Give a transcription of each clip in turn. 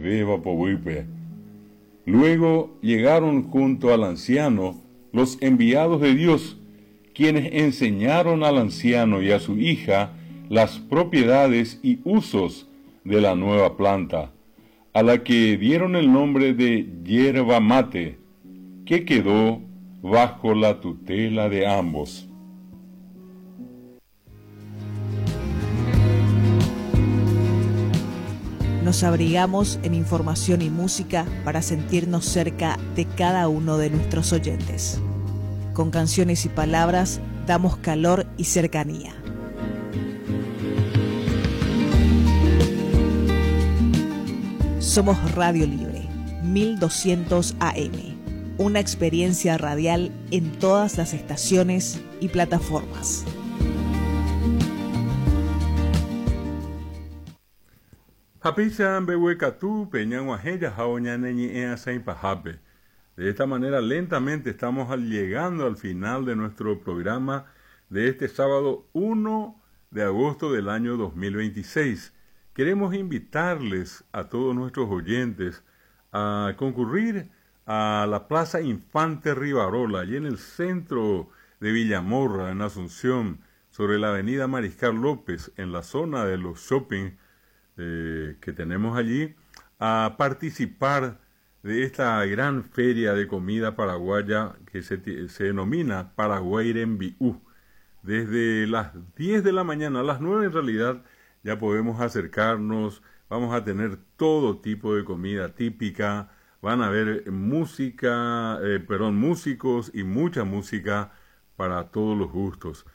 beba powipe. Luego llegaron junto al anciano los enviados de Dios, quienes enseñaron al anciano y a su hija las propiedades y usos de la nueva planta, a la que dieron el nombre de yerba mate, que quedó bajo la tutela de ambos. Nos abrigamos en información y música para sentirnos cerca de cada uno de nuestros oyentes. Con canciones y palabras damos calor y cercanía. Somos Radio Libre, 1200 AM, una experiencia radial en todas las estaciones y plataformas. De esta manera, lentamente estamos llegando al final de nuestro programa de este sábado 1 de agosto del año 2026. Queremos invitarles a todos nuestros oyentes a concurrir a la Plaza Infante Rivarola, allí en el centro de Villamorra, en Asunción, sobre la avenida Mariscal López, en la zona de los shopping que tenemos allí, a participar de esta gran feria de comida paraguaya que se denomina Paraguairembiú. Desde las 10 de la mañana, a las 9 en realidad, ya podemos acercarnos, vamos a tener todo tipo de comida típica, van a haber músicos y mucha música para todos los gustos.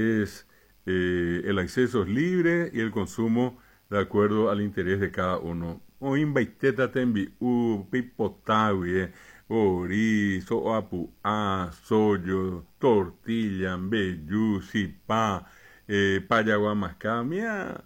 El acceso es libre y el consumo de acuerdo al interés de cada uno. O invaiteta tembiú, pipotawie, orizo, apuá, soyo, tortilla, mbeyú, sipá, payaguamascamia,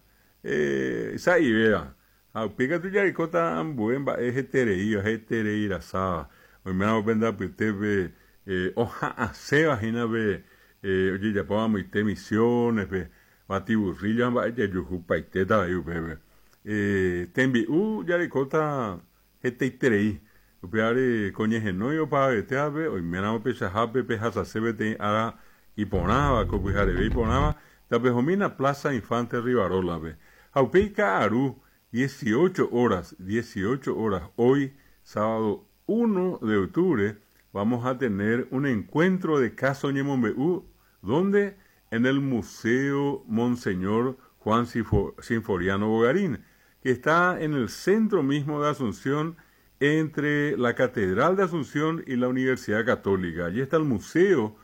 saibea. Pica tu yaricota ambuen ba hetereira saba. Hoy me hago venda putebe hoja aseba hina be oye ya podamos ite misiones be batiburrillo ba ya yujupa iteta yu bebe. Tembi yaricota heteiterei. Upeare coñejenoyo pa beteabe hoy me hago pechajape pejasasebe te ara y ponaba copujarebe y ponaba tapejomina Plaza Infante Rivarola be. Aupica aru 18 horas, hoy, sábado 1 de octubre, vamos a tener un encuentro de Caso Ñemombeú, donde en el Museo Monseñor Juan Sinforiano Bogarín, que está en el centro mismo de Asunción, entre la Catedral de Asunción y la Universidad Católica. Allí está el Museo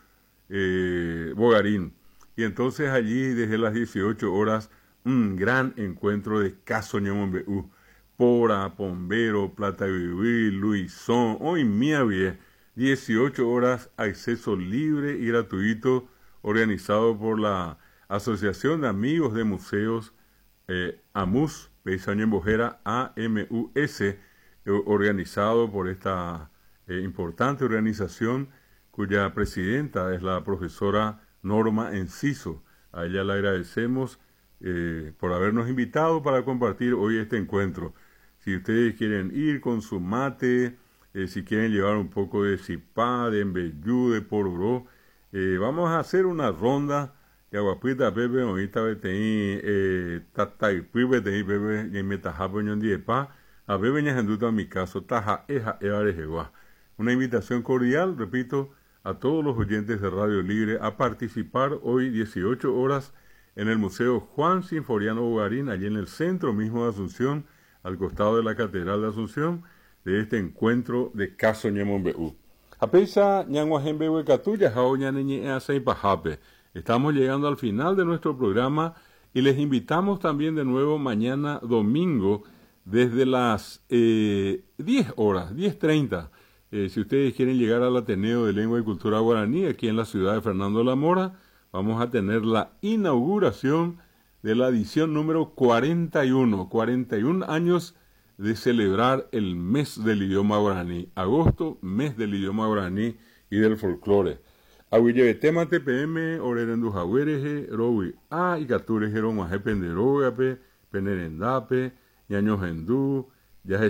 Bogarín, y entonces allí desde las 18 horas, un gran encuentro de Caso Ñemombeú, Pora, Pombero, Plata Vivir, Luisón, hoy Miavie, 18 horas, acceso libre y gratuito, organizado por la Asociación de Amigos de Museos, AMUS, Peisañembojera, AMUS, organizado por esta importante organización, cuya presidenta es la profesora Norma Enciso. A ella le agradecemos por habernos invitado para compartir hoy este encuentro. Si ustedes quieren ir con su mate, si quieren llevar un poco de cipá, de embellú, de pororó, vamos a hacer una ronda de aguapuita pepe, ahorita betení, tataipuí betení pepe, y metajapo ñon diepa, a bebe ñajanduta en mi caso, taja eja evarejegua. Una invitación cordial, repito, a todos los oyentes de Radio Libre a participar hoy 18 horas en el Museo Juan Sinforiano Bogarín, allí en el centro mismo de Asunción, al costado de la Catedral de Asunción, de este encuentro de Caso Ñemombeú. Apesa ñanguajembewe catuya jao ñaneñe asei pajape. Estamos llegando al final de nuestro programa y les invitamos también de nuevo mañana domingo desde las 10 horas, 10:30. Si ustedes quieren llegar al Ateneo de Lengua y Cultura Guaraní, aquí en la ciudad de Fernando La Mora, vamos a tener la inauguración de la edición número 41, 41 años de celebrar el mes del idioma guaraní. Agosto, mes del idioma guaraní y del folclore. Aguillebetema TPM, Orerendu Jaguereje, Rowi A, y Catureje Romaje Penderogape, Penerendape, Ñaño Gendú,